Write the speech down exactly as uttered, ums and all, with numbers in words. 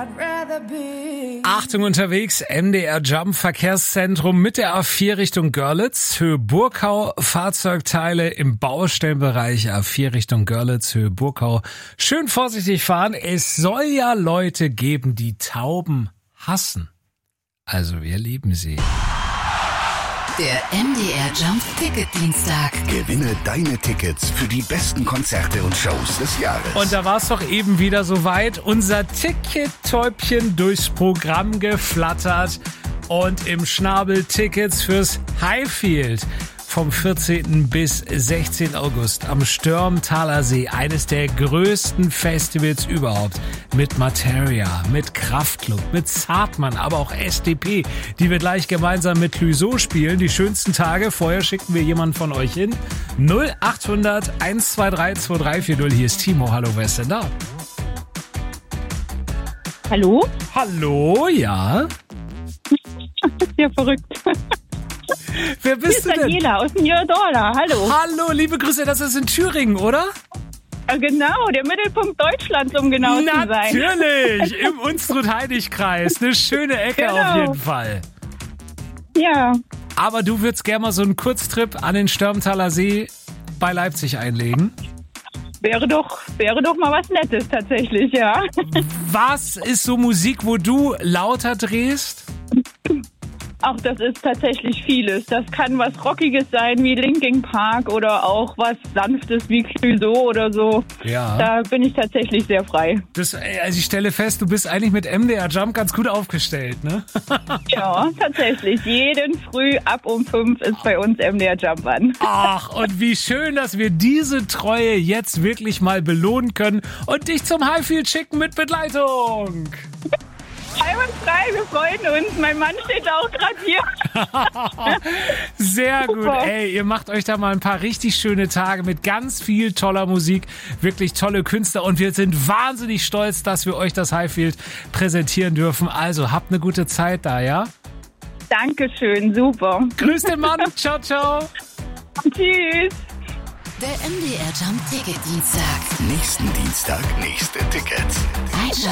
Achtung unterwegs, M D R Jump Verkehrszentrum mit der A vier Richtung Görlitz, Höhe Burkau, Fahrzeugteile im Baustellenbereich A vier Richtung Görlitz, Höhe Burkau. Schön vorsichtig fahren, es soll ja Leute geben, die Tauben hassen. Also wir lieben sie. Der M D R Jump Ticket Dienstag. Gewinne deine Tickets für die besten Konzerte und Shows des Jahres. Und da war es doch eben wieder soweit. Unser Ticket-Täubchen durchs Programm geflattert und im Schnabel Tickets fürs Highfield. Vom vierzehnten bis sechzehnten August am Störmtaler See. Eines der größten Festivals überhaupt. Mit Materia, mit Kraftklub, mit Zartmann, aber auch S D P, die wir gleich gemeinsam mit Clouseau spielen. Die schönsten Tage. Vorher schicken wir jemanden von euch hin. null acht hundert eins zwei drei zwei drei vier null. Hier ist Timo. Hallo, wer ist denn da? Hallo? Hallo, ja? Das ist ja verrückt. Wer bist Hier ist du denn? Daniela aus dem Jördorla. Hallo. Hallo, liebe Grüße, das ist in Thüringen, oder? Ja, genau, der Mittelpunkt Deutschlands, um genau zu sein. Natürlich, im Unstrut-Heidig-Kreis. Eine schöne Ecke Genau. auf jeden Fall. Ja, Aber du würdest gerne mal so einen Kurztrip an den Störmtaler See bei Leipzig einlegen. wäre doch, wäre doch mal was Nettes tatsächlich, ja. Was ist so Musik, wo du lauter drehst? Auch das ist tatsächlich vieles. Das kann was Rockiges sein wie Linkin Park oder auch was Sanftes wie Clouseau oder so. Ja. Da bin ich tatsächlich sehr frei. Das, also ich stelle fest, du bist eigentlich mit M D R Jump ganz gut aufgestellt, ne? Ja, tatsächlich. Jeden Früh ab um fünf ist bei uns M D R Jump an. Ach, und wie schön, dass wir diese Treue jetzt wirklich mal belohnen können und dich zum Highfield schicken mit Begleitung. Einwandfrei, wir freuen uns. Mein Mann steht auch gerade hier. Sehr gut. Super. Ey, ihr macht euch da mal ein paar richtig schöne Tage mit ganz viel toller Musik, wirklich tolle Künstler und wir sind wahnsinnig stolz, dass wir euch das Highfield präsentieren dürfen. Also habt eine gute Zeit da, ja? Dankeschön, super. Grüß den Mann. Ciao, ciao. Tschüss. Der M D R Jump Ticket Dienstag. Nächsten Dienstag nächste Tickets. Einschalten.